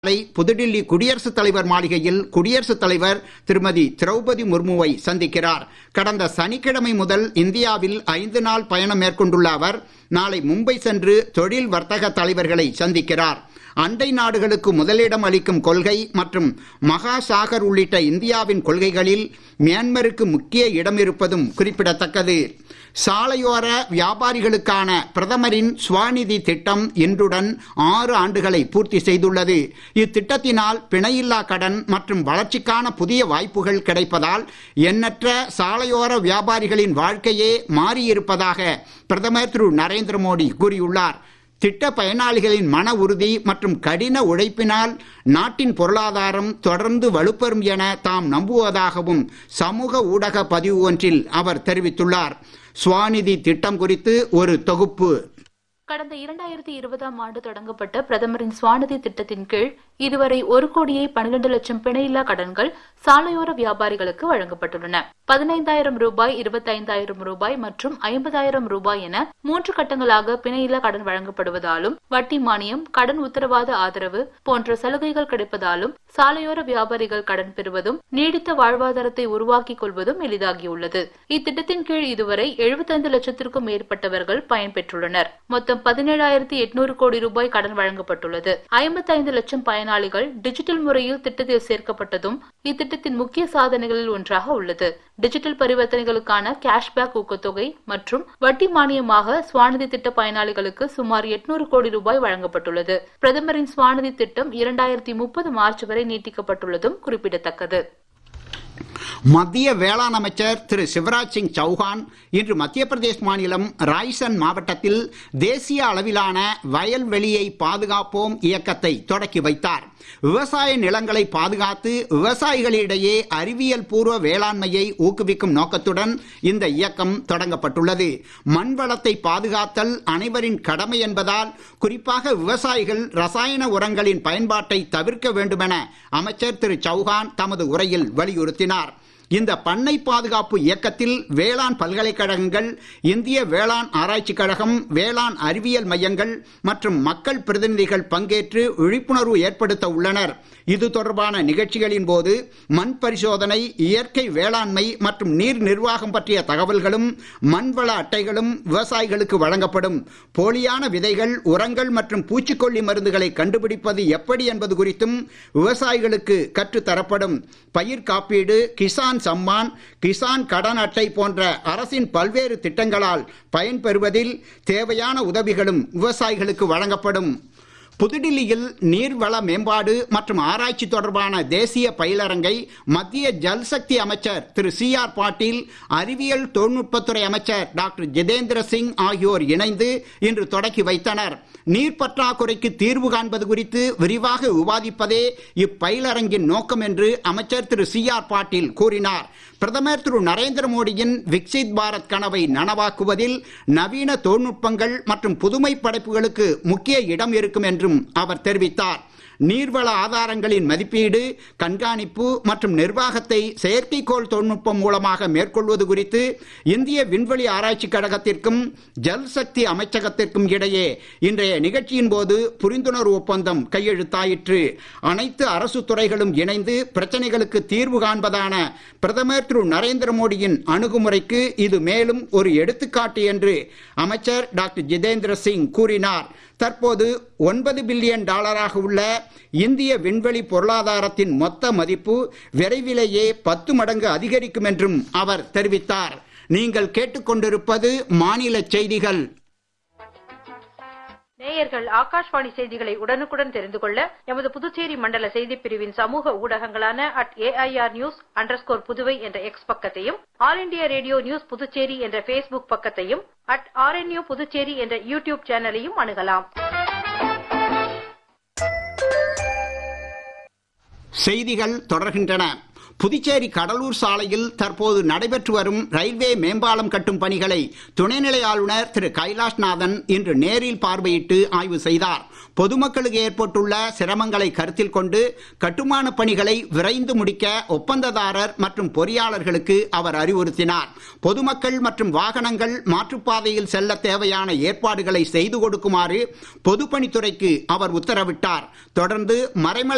புதுடில்லி குடியரசுத் தலைவர் மாளிகையில் குடியரசுத் தலைவர் திருமதி திரௌபதி முர்முவை சந்திக்கிறார். கடந்த சனிக்கிழமை முதல் இந்தியாவில் 5 நாள் பயணம் மேற்கொண்டுள்ள அவர் நாளை மும்பை சென்று தொழில் வர்த்தக தலைவர்களை சந்திக்கிறார். அண்டை நாடுகளுக்கு முதலிடம் அளிக்கும் கொள்கை மற்றும் மகாசாகர் உள்ளிட்ட இந்தியாவின் கொள்கைகளில் மியான்மருக்கு முக்கிய இடம் இருப்பதும் குறிப்பிடத்தக்கது. சாலையோர வியாபாரிகளுக்கான பிரதமரின் ஸ்வநிதி திட்டம் இன்றுடன் 6 ஆண்டுகளை பூர்த்தி செய்துள்ளது. இத்திட்டத்தினால் பிணையில்லா கடன் மற்றும் வளர்ச்சிக்கான புதிய வாய்ப்புகள் கிடைப்பதால் எண்ணற்ற சாலையோர வியாபாரிகளின் வாழ்க்கையே மாறியிருப்பதாக பிரதமர் திரு நரேந்திர மோடி கூறியுள்ளார். திட்ட பயனாளிகளின் மன உறுதி மற்றும் கடின உழைப்பினால் நாட்டின் பொருளாதாரம் தொடர்ந்து வலுப்பெறும் என தாம் நம்புவதாகவும் சமூக ஊடக பதிவு ஒன்றில் அவர் தெரிவித்துள்ளார். ஸ்வநிதி திட்டம் குறித்து ஒரு தொகுப்பு. கடந்த 2020ஆம் ஆண்டு தொடங்கப்பட்ட பிரதமரின் ஸ்வநிதி திட்டத்தின் கீழ் இதுவரை 1,12,00,000 பிணையில்லா கடன்கள் சாலையோர வியாபாரிகளுக்கு வழங்கப்பட்டுள்ளன. 15,000 ரூபாய், 25,000 ரூபாய் மற்றும் 50,000 ரூபாய் என 3 கட்டங்களாக பிணையில்லா கடன் வழங்கப்படுவதாலும் வட்டி மானியம், கடன் உத்தரவாத ஆதரவு போன்ற சலுகைகள் கிடைப்பதாலும் சாலையோர வியாபாரிகள் கடன் பெறுவதும் நீடித்த வாழ்வாதாரத்தை உருவாக்கிக் கொள்வதும் எளிதாகியுள்ளது. இத்திட்டத்தின் கீழ் இதுவரை 75 லட்சத்திற்கும் மேற்பட்டவர்கள் பயன்பெற்றுள்ளனர். மொத்தம் 17,800 கோடி ரூபாய் கடன் வழங்கப்பட்டுள்ளது. 55 லட்சம் பயனாளிகள் டிஜிட்டல் முறையில் திட்டத்தில் சேர்க்கப்பட்டதும் இத்திட்டத்தின் முக்கிய சாதனைகளில் ஒன்றாக உள்ளது. டிஜிட்டல் பரிவர்த்தனைகளுக்கான கேஷ்பேக் ஊக்கத்தொகை மற்றும் வட்டி மானியமாக ஸ்வநிதி திட்ட பயனாளிகளுக்கு சுமார் 800 கோடி ரூபாய் வழங்கப்பட்டுள்ளது. பிரதமரின் ஸ்வநிதி திட்டம் 2030 மார்ச் வரை நீட்டிக்கப்பட்டுள்ளதும் குறிப்பிடத்தக்கது. மத்திய வேளாண் அமைச்சர் திரு சிவராஜ் சிங் சௌஹான் இன்று மத்திய பிரதேச மாநிலம் ராய்சன் மாவட்டத்தில் தேசிய அளவிலான வயல்வெளியை பாதுகாப்போம் இயக்கத்தை தொடக்கி வைத்தார். விவசாய நிலங்களை பாதுகாத்து விவசாயிகளிடையே அறிவியல் பூர்வ வேளாண்மையை ஊக்குவிக்கும் நோக்கத்துடன் இந்த இயக்கம் தொடங்கப்பட்டுள்ளது. மண் வளத்தை பாதுகாத்தல் அனைவரின் கடமை என்பதால் குறிப்பாக விவசாயிகள் ரசாயன உரங்களின் பயன்பாட்டை தவிர்க்க வேண்டுமென அமைச்சர் திரு சௌஹான் தமது உரையில் வலியுறுத்தினார். இந்த பண்ணை பாதுகாப்பு இயக்கத்தில் வேளாண் பல்கலைக்கழகங்கள், இந்திய வேளாண் ஆராய்ச்சி கழகம், வேளாண் அறிவியல் மையங்கள் மற்றும் மக்கள் பிரதிநிதிகள் பங்கேற்று விழிப்புணர்வு ஏற்படுத்த உள்ளனர். இது தொடர்பான நிகழ்ச்சிகளின் போது மண் பரிசோதனை, இயற்கை வேளாண்மை மற்றும் நீர் நிர்வாகம் பற்றிய தகவல்களும் மண்வள அட்டைகளும் விவசாயிகளுக்கு வழங்கப்படும். போலியான விதைகள், உரங்கள் மற்றும் பூச்சிக்கொல்லி மருந்துகளை கண்டுபிடிப்பது எப்படி என்பது குறித்தும் விவசாயிகளுக்கு கற்றுத்தரப்படும். பயிர் காப்பீடு, கிசான் சம்மான், கிசான் கடன் அட்டை போன்ற அரசின் பல்வேறு திட்டங்களால் பயன்பெறுவதில் தேவையான உதவிகளும் விவசாயிகளுக்கு வழங்கப்படும். புதுடில்லியில் நீர்வள மேம்பாடு மற்றும் ஆராய்ச்சி தொடர்பான தேசிய பயிலரங்கை மத்திய ஜல்சக்தி அமைச்சர் திரு CR பாட்டீல், அறிவியல் தொழில்நுட்பத்துறை அமைச்சர் டாக்டர் ஜிதேந்திர சிங் ஆகியோர் இணைந்து இன்று தொடக்கி வைத்தனர். நீர் பற்றாக்குறைக்கு தீர்வு காண்பது குறித்து விரிவாக விவாதிப்பதே இப்பயிலரங்கின் நோக்கம் என்று அமைச்சர் திரு CR பாட்டீல் கூறினார். பிரதமர் திரு நரேந்திர மோடியின் விக்சித் பாரத் கனவை நனவாக்குவதில் நவீன தொழில்நுட்பங்கள் மற்றும் புதுமை படைப்புகளுக்கு முக்கிய இடம் இருக்கும் என்றும் அவர் தெரிவித்தார். நீர்வள ஆதாரங்களின் மதிப்பீடு, கண்காணிப்பு மற்றும் நிர்வாகத்தை செயற்கைக்கோள் தொழில்நுட்பம் மூலமாக மேற்கொள்வது குறித்து இந்திய விண்வெளி ஆராய்ச்சி கழகத்திற்கும் ஜல்சக்தி அமைச்சகத்திற்கும் இடையே இன்றைய நிகழ்ச்சியின் போது புரிந்துணர்வு ஒப்பந்தம் கையெழுத்தாயிற்று. அனைத்து அரசு துறைகளும் இணைந்து பிரச்சனைகளுக்கு தீர்வு காண்பதான பிரதமர் திரு நரேந்திர மோடியின் அணுகுமுறைக்கு இது மேலும் ஒரு எடுத்துக்காட்டு என்று அமைச்சர் டாக்டர் ஜிதேந்திர சிங் கூறினார். தற்போது $9 பில்லியன் உள்ள இந்திய விண்வெளி பொருளாதாரத்தின் மொத்த மதிப்பு விரைவிலேயே 10 மடங்கு அதிகரிக்கும் என்றும் அவர் தெரிவித்தார். நீங்கள் கேட்டுக்கொண்டிருப்பது மாநில செய்திகள். நேயர்கள் ஆகாஷ்வாணி செய்திகளை உடனுக்குடன் தெரிந்து கொள்ள எமது புதுச்சேரி மண்டல செய்திப் பிரிவின் சமூக ஊடகங்களான @AIR_News_புதுவை என்ற எக்ஸ் பக்கத்தையும், all India radio news Puducherry என்ற Facebook பக்கத்தையும், @RNU புதுச்சேரி என்ற யூடியூப் சேனலையும் அணுகலாம். செய்திகள் தொடர்கின்றன. புதுச்சேரி கடலூர் சாலையில் தற்போது நடைபெற்று வரும் ரயில்வே மேம்பாலம் கட்டும் பணிகளை துணைநிலை ஆளுநர் திரு கைலாஷ்நாதன் இன்று நேரில் பார்வையிட்டு ஆய்வு செய்தார். பொதுமக்களுக்கு ஏற்பட்டுள்ள சிரமங்களை கருத்தில் கொண்டு கட்டுமான பணிகளை விரைந்து முடிக்க ஒப்பந்ததாரர் மற்றும் பொறியாளர்களுக்கு அவர் அறிவுறுத்தினார். பொதுமக்கள் மற்றும் வாகனங்கள் மாற்றுப்பாதையில் செல்ல தேவையான ஏற்பாடுகளை செய்து கொடுக்குமாறு பொதுப்பணித்துறைக்கு அவர் உத்தரவிட்டார். தொடர்ந்து மறைமலை